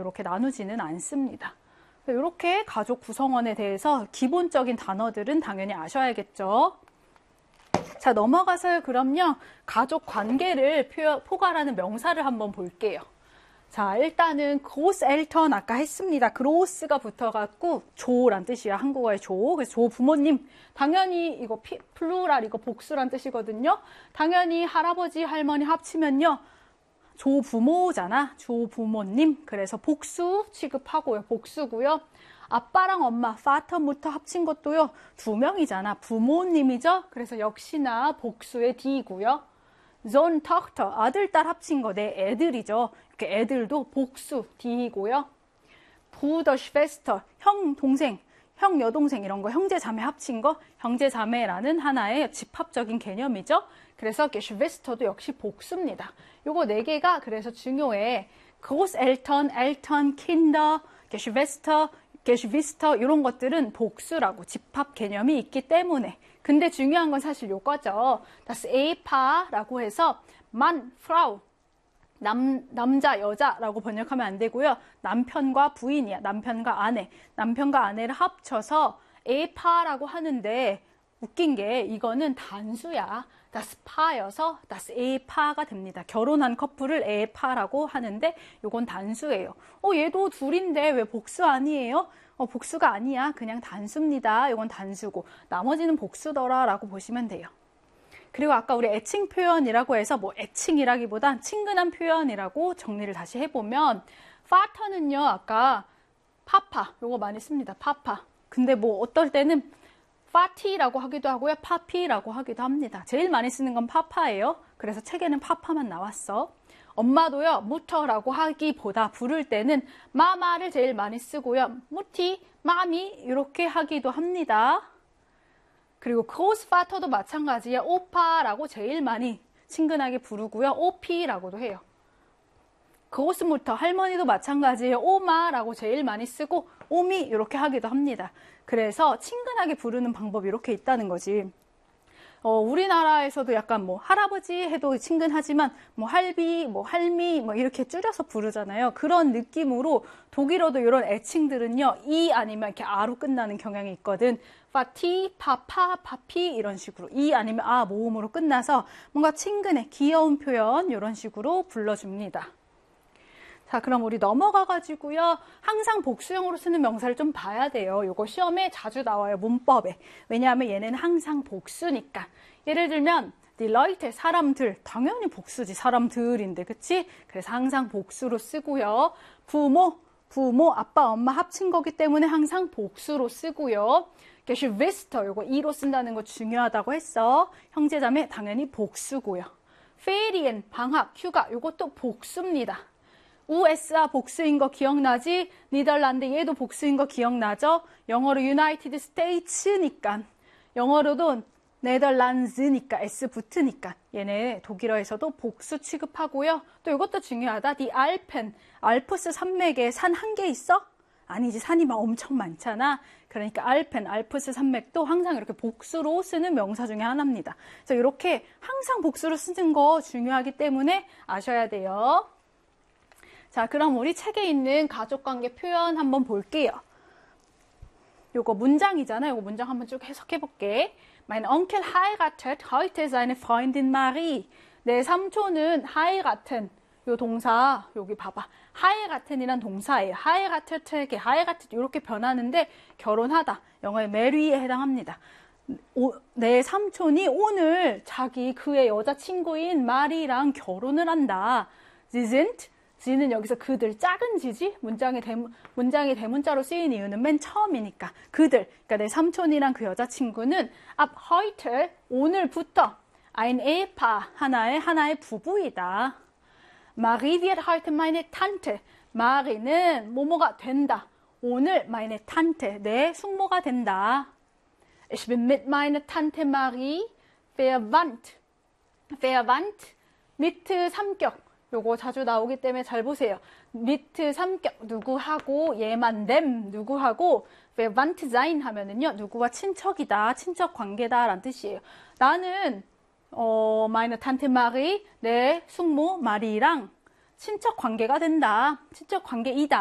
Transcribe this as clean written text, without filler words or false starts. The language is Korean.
이렇게 나누지는 않습니다. 이렇게 가족 구성원에 대해서 기본적인 단어들은 당연히 아셔야겠죠. 자, 넘어가서 그럼요, 가족 관계를 포괄하는 명사를 한번 볼게요. 자, 일단은 großeltern 아까 했습니다. groß가 붙어갖고 조란 뜻이야. 한국어의 조. 그래서 조 부모님. 당연히 이거 플루랄, 이거 복수란 뜻이거든요. 당연히 할아버지, 할머니 합치면요, 조 부모잖아. 조 부모님. 그래서 복수 취급하고요. 복수고요. 아빠랑 엄마, Vater, Mutter 합친 것도요, 2명이잖아. 부모님이죠. 그래서 역시나 복수의 D고요. Sohn, Tochter, 아들, 딸 합친 거 내 애들이죠. 이렇게 애들도 복수 D이고요. Bruder, Schwester, 형, 동생, 형, 여동생 이런 거 형제, 자매 합친 거 형제, 자매라는 하나의 집합적인 개념이죠. 그래서 Geschwister도 역시 복수입니다. 요거 4개가 그래서 중요해. Großeltern, Eltern, Kinder, Geschwister, Geschwister 이런 것들은 복수라고 집합 개념이 있기 때문에. 근데 중요한 건 사실 요거죠. Das Ehepaar라고 해서 Mann, Frau, 남자, 여자라고 번역하면 안 되고요. 남편과 부인이야. 남편과 아내. 남편과 아내를 합쳐서 Ehepaar라고 하는데 웃긴 게 이거는 단수야. Das Paar여서 Das Ehepaar가 됩니다. 결혼한 커플을 Ehepaar라고 하는데 요건 단수예요. 얘도 둘인데 왜 복수 아니에요? 복수가 아니야. 그냥 단수입니다. 이건 단수고 나머지는 복수더라 라고 보시면 돼요. 그리고 아까 우리 애칭 표현이라고 해서 뭐 애칭이라기보단 친근한 표현이라고 정리를 다시 해보면 Vater는요, 아까 파파 요거 많이 씁니다. 파파. 근데 뭐 어떨 때는 파티라고 하기도 하고요. 파피라고 하기도 합니다. 제일 많이 쓰는 건 파파예요. 그래서 책에는 파파만 나왔어. 엄마도요, 무터라고 하기보다 부를 때는 마마를 제일 많이 쓰고요. 무티, 마미 이렇게 하기도 합니다. 그리고 크로스파터도 마찬가지예요. 오빠라고 제일 많이 친근하게 부르고요. 오피라고도 해요. 크로스무터 할머니도 마찬가지예요. 오마라고 제일 많이 쓰고 오미 이렇게 하기도 합니다. 그래서 친근하게 부르는 방법이 이렇게 있다는 거지. 우리나라에서도 약간 뭐 할아버지 해도 친근하지만 뭐 할비, 뭐 할미 뭐 이렇게 줄여서 부르잖아요. 그런 느낌으로 독일어도 이런 애칭들은요, 이 아니면 이렇게 아로 끝나는 경향이 있거든. 파티, 파파, 파피 이런 식으로 이 아니면 아 모음으로 끝나서 뭔가 친근해, 귀여운 표현 이런 식으로 불러줍니다. 자, 그럼 우리 넘어가가지고요, 항상 복수형으로 쓰는 명사를 좀 봐야 돼요. 요거 시험에 자주 나와요, 문법에. 왜냐하면 얘는 항상 복수니까. 예를 들면 die Leute, 사람들. 당연히 복수지, 사람들인데, 그치? 그래서 항상 복수로 쓰고요. 부모, 아빠, 엄마 합친 거기 때문에 항상 복수로 쓰고요. Geschwister, 요거 이로 쓴다는 거 중요하다고 했어. 형제자매 당연히 복수고요. Ferien, 방학, 휴가, 요것도 복수입니다. USA 복수인 거 기억나지? 니덜란드 얘도 복수인 거 기억나죠? 영어로 United States니까, 영어로도 네덜란드니까 S 붙으니까 얘네 독일어에서도 복수 취급하고요. 또 이것도 중요하다. Die Alpen, 알프스 산맥에 산 한 개 있어? 아니지, 산이 막 엄청 많잖아. 그러니까 알펜, 알프스 산맥도 항상 이렇게 복수로 쓰는 명사 중에 하나입니다. 그래서 이렇게 항상 복수로 쓰는 거 중요하기 때문에 아셔야 돼요. 자, 그럼 우리 책에 있는 가족관계 표현 한번 볼게요. 요거 문장이잖아요. 요거 문장 한번 쭉 해석해 볼게. Mein Onkel heiratet heute seine Freundin Marie. 내 삼촌은 heiraten, 요 동사, 여기 봐봐. heiraten이란 동사예요. heiratete, heiratet 이렇게 변하는데 결혼하다. 영어의 marry에 해당합니다. 내 삼촌이 오늘 그의 여자친구인 마리랑 결혼을 한다. Sie sind, 지는 여기서 그들, 작은 지지? 문장이 대문자로 쓰인 이유는 맨 처음이니까. 그들, 그러니까 내 삼촌이랑 그 여자친구는 ab heute, 오늘부터 ein Ehepaar, 하나의 부부이다. Marie wird heute meine Tante. 마리는 뭐뭐가 된다. 오늘 meine Tante, 내 숙모가 된다. Ich bin mit meiner Tante Marie verwandt. verwandt, mit 삼격. 요거 자주 나오기 때문에 잘 보세요. mit 삼격, 누구하고, 얘만 them, 누구하고, verwandt sein 하면은요, 누구와 친척이다, 친척 관계다 라는 뜻이에요. 나는 meine Tante Marie, 내 숙모 마리랑 친척 관계가 된다, 친척 관계이다.